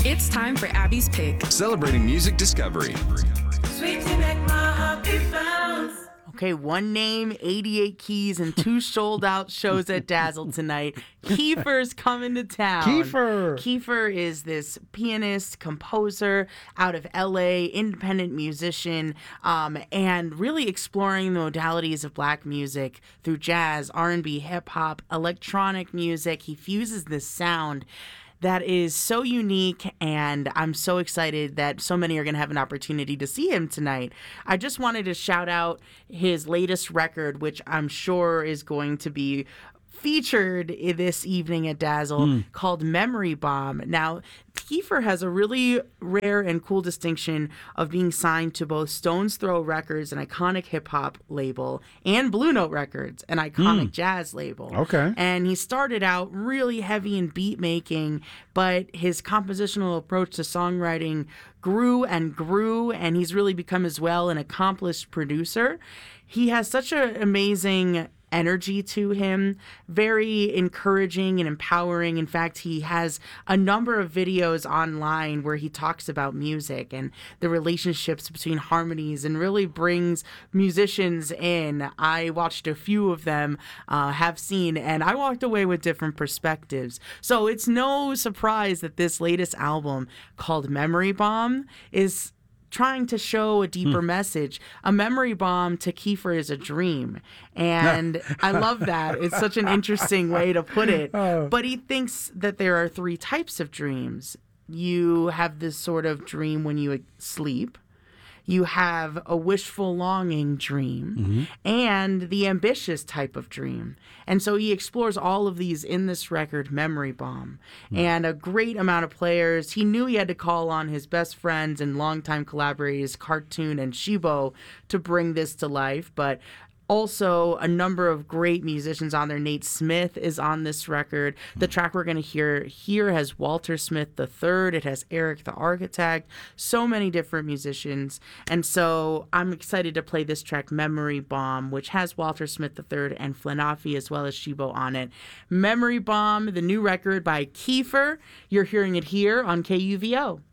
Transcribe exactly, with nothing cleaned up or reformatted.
It's time for Abby's Pick. Celebrating music discovery. Sweet to make my heart beat bounce. Okay, one name, eighty-eight keys, and two sold-out shows at Dazzle tonight. Kiefer's coming to town. Kiefer! Kiefer is this pianist, composer out of L A, independent musician, um, and really exploring the modalities of black music through jazz, R and B, hip-hop, electronic music. He fuses this sound that is so unique, and I'm so excited that so many are going to have an opportunity to see him tonight. I just wanted to shout out his latest record, which I'm sure is going to be featured this evening at Dazzle, mm. called Memory Bomb. Now, Kiefer has a really rare and cool distinction of being signed to both Stone's Throw Records, an iconic hip-hop label, and Blue Note Records, an iconic mm. jazz label. Okay. And he started out really heavy in beat making, but his compositional approach to songwriting grew and grew, and he's really become as well an accomplished producer. He has such an amazing energy to him, very encouraging and empowering. In fact, he has a number of videos online where he talks about music and the relationships between harmonies and really brings musicians in. I watched a few of them, uh, have seen, and I walked away with different perspectives. So it's no surprise that this latest album called Memory Bomb is trying to show a deeper hmm. message. A memory bomb to Kiefer is a dream. And I love that. It's such an interesting way to put it. Oh. But he thinks that there are three types of dreams. You have this sort of dream when you sleep. You have a wishful longing dream, mm-hmm. and the ambitious type of dream. And so he explores all of these in this record, Memory Bomb. Mm-hmm. And a great amount of players. He knew he had to call on his best friends and longtime collaborators, Cartoon and Shibo, to bring this to life. But also a number of great musicians on there. Nate Smith is on this record. The track we're going to hear here has Walter Smith the third. It has Eric the Architect. So many different musicians. And so I'm excited to play this track, Memory Bomb, which has Walter Smith the third and Flanafi as well as Shibo on it. Memory Bomb, the new record by Kiefer. You're hearing it here on K U V O.